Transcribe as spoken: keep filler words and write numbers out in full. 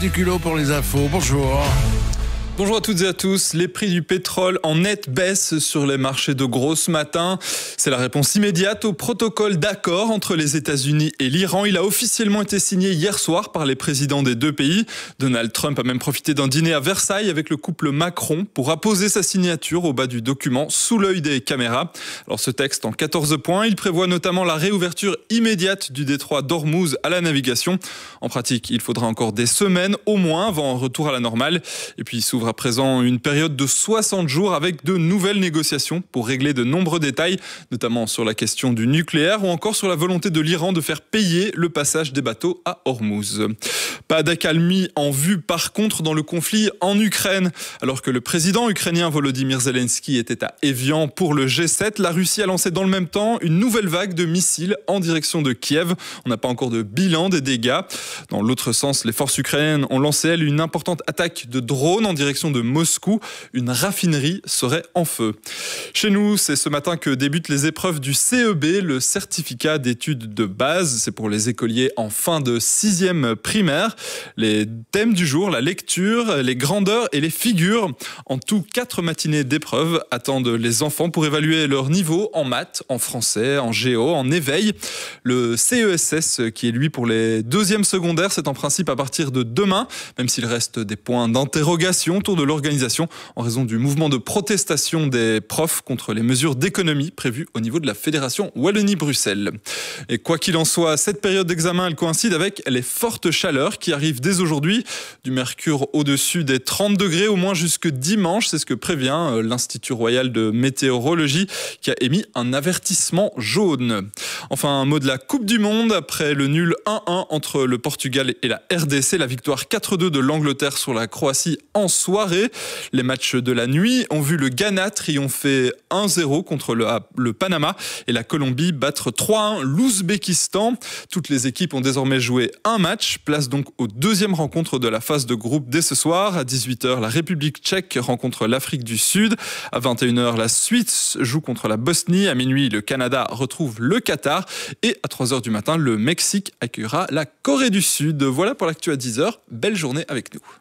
Du culot pour les infos, bonjour. Bonjour à toutes et à tous. Les prix du pétrole en nette baisse sur les marchés de gros ce matin. C'est la réponse immédiate au protocole d'accord entre les États-Unis et l'Iran. Il a officiellement été signé hier soir par les présidents des deux pays. Donald Trump a même profité d'un dîner à Versailles avec le couple Macron pour apposer sa signature au bas du document sous l'œil des caméras. Alors ce texte en quatorze points, il prévoit notamment la réouverture immédiate du détroit d'Ormuz à la navigation. En pratique, il faudra encore des semaines au moins avant un retour à la normale. Et puis il s'ouvre à présent une période de soixante jours avec de nouvelles négociations pour régler de nombreux détails, notamment sur la question du nucléaire ou encore sur la volonté de l'Iran de faire payer le passage des bateaux à Ormuz. Pas d'accalmie en vue par contre dans le conflit en Ukraine. Alors que le président ukrainien Volodymyr Zelensky était à Évian pour le G sept, la Russie a lancé dans le même temps une nouvelle vague de missiles en direction de Kiev. On n'a pas encore de bilan des dégâts. Dans l'autre sens, les forces ukrainiennes ont lancé, elles, une importante attaque de drones en direction de Moscou. Une raffinerie serait en feu. Chez nous, c'est ce matin que débutent les épreuves du C E B, le certificat d'études de base. C'est pour les écoliers en fin de sixième primaire. Les thèmes du jour, la lecture, les grandeurs et les figures. En tout, quatre matinées d'épreuves attendent les enfants pour évaluer leur niveau en maths, en français, en géo, en éveil. Le C E S S, qui est lui pour les deuxièmes secondaires, c'est en principe à partir de demain, même s'il reste des points d'interrogation autour de l'organisation en raison du mouvement de protestation des profs contre les mesures d'économie prévues au niveau de la Fédération Wallonie-Bruxelles. Et quoi qu'il en soit, cette période d'examen, elle coïncide avec les fortes chaleurs qui arrivent dès aujourd'hui. Du mercure au-dessus des trente degrés, au moins jusque dimanche, c'est ce que prévient l'Institut royal de météorologie qui a émis un avertissement jaune. Enfin, un mot de la Coupe du Monde. Après le nul un un entre le Portugal et la R D C, la victoire quatre deux de l'Angleterre sur la Croatie en soirée. Les matchs de la nuit ont vu le Ghana triompher un zéro contre le, le Panama et la Colombie battre trois un l'Ouzbékistan. Toutes les équipes ont désormais joué un match. Place donc aux deuxième rencontre de la phase de groupe dès ce soir. À dix-huit heures, la République tchèque rencontre l'Afrique du Sud. À vingt et une heures, la Suisse joue contre la Bosnie. À minuit, le Canada retrouve le Qatar. Et à trois heures du matin, le Mexique accueillera la Corée du Sud. Voilà pour l'actu à dix heures. Belle journée avec nous.